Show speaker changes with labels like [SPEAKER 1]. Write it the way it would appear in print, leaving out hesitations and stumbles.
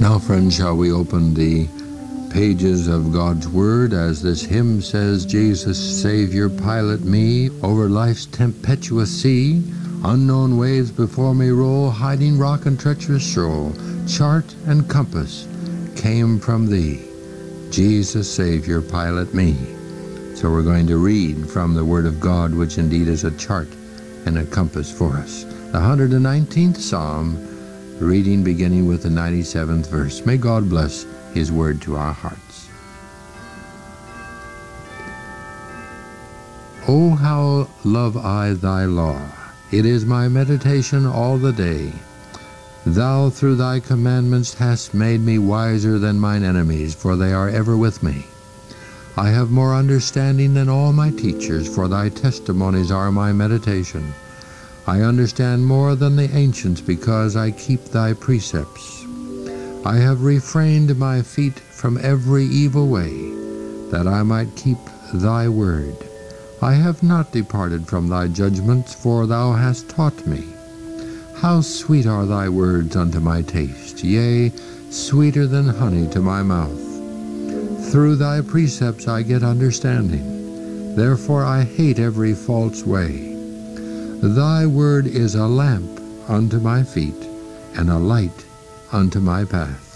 [SPEAKER 1] Now, friends, shall we open the pages of God's Word as this hymn says, Jesus, Savior, pilot me over life's tempestuous sea. Unknown waves before me roll, hiding rock and treacherous shoal. Chart and compass came from Thee. Jesus, Savior, pilot me. So we're going to read from the Word of God, which indeed is a chart and a compass for us. The 119th Psalm, reading beginning with the 97th verse. May God bless His Word to our hearts. O how love I Thy law! It is my meditation all the day. Thou through Thy commandments hast made me wiser than mine enemies, for they are ever with me. I have more understanding than all my teachers, for Thy testimonies are my meditation. I understand more than the ancients, because I keep Thy precepts. I have refrained my feet from every evil way, that I might keep Thy word. I have not departed from Thy judgments, for Thou hast taught me. How sweet are Thy words unto my taste, yea, sweeter than honey to my mouth. Through Thy precepts I get understanding, therefore I hate every false way. Thy word is a lamp unto my feet, and a light unto my path.